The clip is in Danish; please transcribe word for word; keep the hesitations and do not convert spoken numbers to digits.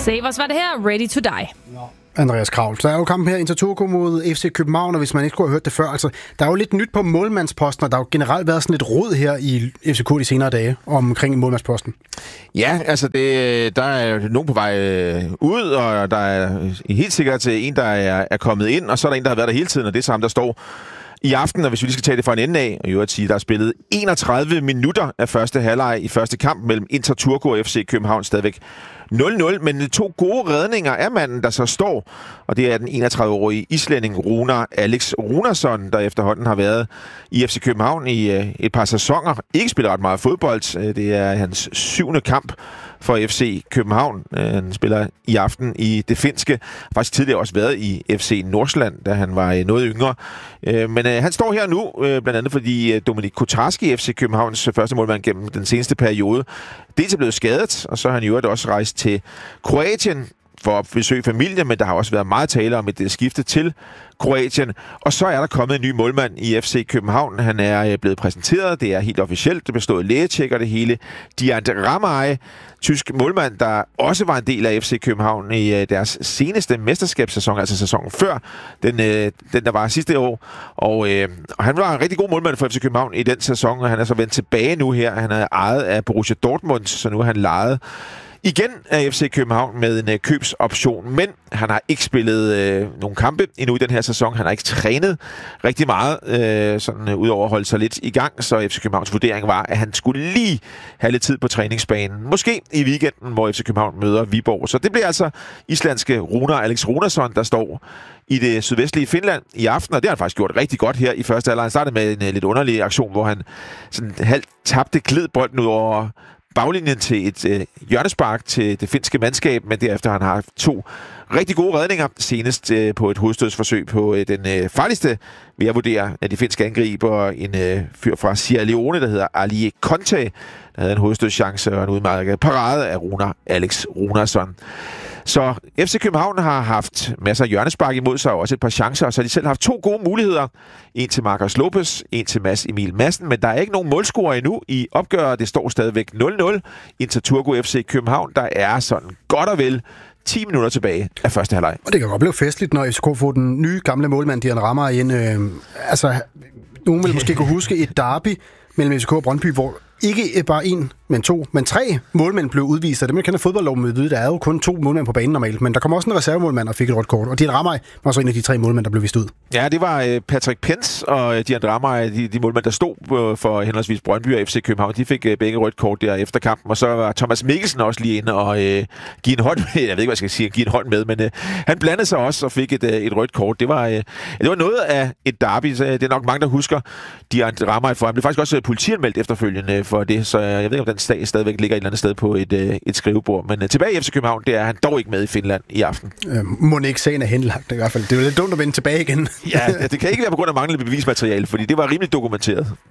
Savers var det her, Ready to Die. Andreas Kravl. Der er jo kampen her Inter Turku mod F C København, og hvis man ikke skulle have hørt det før, altså, der er jo lidt nyt på målmandsposten, og der har jo generelt været sådan lidt rod her i F C K de senere dage omkring målmandsposten. Ja, altså det, der er nogen på vej ud, og der er helt sikkert en, der er, er kommet ind, og så er der en, der har været der hele tiden, og det er så ham, der står i aften, og hvis vi lige skal tage det fra en ende af, og i øvrigt sige, der er spillet enogtredive minutter af første halvleg i første kamp mellem Inter Turku og F C København, stadigvæk nul nul, men to gode redninger af manden, der så står, og det er den enogtredive-årige islænding Rúnar Alex Rúnarsson, der efterhånden har været i F C København i et par sæsoner. Ikke spiller ret meget fodbold. Det er hans syvende kamp for F C København. Han spiller i aften i det finske. Har faktisk tidligere også været i F C Nordsjælland, da han var noget yngre. Men han står her nu, blandt andet fordi Dominik Kotarski, F C Københavns første målmand gennem den seneste periode, dels er blevet skadet, og så har han jo også rejst til Kroatien for at besøge familie, men der har også været meget tale om et skifte til Kroatien. Og så er der kommet en ny målmand i F C København. Han er blevet præsenteret. Det er helt officielt. Det bestod af lægetjek og det hele. Diant Ramay, tysk målmand, der også var en del af F C København i deres seneste mesterskabssæson, altså sæsonen før, den, den der var sidste år. Og, øh, og han var en rigtig god målmand for F C København i den sæson, og han er så vendt tilbage nu her. Han er ejet af Borussia Dortmund, så nu er han lejet igen af F C København med en øh, købsoption, men han har ikke spillet øh, nogle kampe endnu i den her sæson. Han har ikke trænet rigtig meget, øh, sådan øh, udover at holde sig lidt i gang, så F C Københavns vurdering var, at han skulle lige have lidt tid på træningsbanen. Måske i weekenden, hvor F C København møder Viborg. Så det bliver altså islandske Rúnar Alex Rúnarsson, der står i det sydvestlige Finland i aften, og det har han faktisk gjort rigtig godt her i første halvleg. Han startede med en øh, lidt underlig aktion, hvor han sådan halvt tabte gled bolden ud over baglinjen til et øh, hjørnespark til det finske mandskab, men derefter han har to rigtig gode redninger, senest øh, på et hovedstødsforsøg på øh, den øh, farligste, vil jeg vurdere, af de finske angriber, en øh, fyr fra Sierra Leone, der hedder Ali Conte, der havde en hovedstødschance og en udmærket parade af Rúnar Alex Rúnarsson. Så F C København har haft masser af hjørnespark imod sig, og også et par chancer, og så har de selv haft to gode muligheder. En til Marcos Lopez, en til Mads Emil Madsen, men der er ikke nogen målscorer endnu i opgøret. Det står stadigvæk nul nul. Inter Turku F C København, der er sådan godt og vel ti minutter tilbage af første halvleg. Og det kan godt blive festligt, når F C K får den nye gamle målmand, Dian Ramay ind. Øh, altså, nogen vil måske kunne huske et derby mellem F C K og Brøndby, hvor ikke bare en, men to, men tre målmænd blev udvist. Og det man kender fodboldloven med, der er jo kun to målmænd på banen normalt, men der kom også en reservemålmand og fik et rødt kort. Og Dian Ramay var så en af de tre målmænd, der blev vist ud. Ja, det var øh, Patrick Pence og Dian Ramay, de, de målmænd, der stod øh, for henholdsvis Brøndby og F C København. De fik øh, begge rødt kort der efter kampen, og så var Thomas Mikkelsen også lige inde og øh, give en hånd med. Jeg ved ikke, hvad jeg skal sige, give en hånd med, men øh, han blandede sig også og fik et, øh, et rødt kort. Det var, øh, det var noget af et derby, så det er nok mange, der husker Dian Ramay, for han blev faktisk også politianmeldt efterfølgende for det, så jeg ved ikke, om den sag stadigvæk ligger et eller andet sted på et, øh, et skrivebord. Men øh, tilbage i F C København, det er han dog ikke med i Finland i aften. Øh, må ikke sagen er henlagt i hvert fald. Det er jo lidt dumt at vende tilbage igen. Ja, det kan ikke være på grund af manglende bevismateriale, fordi det var rimelig dokumenteret.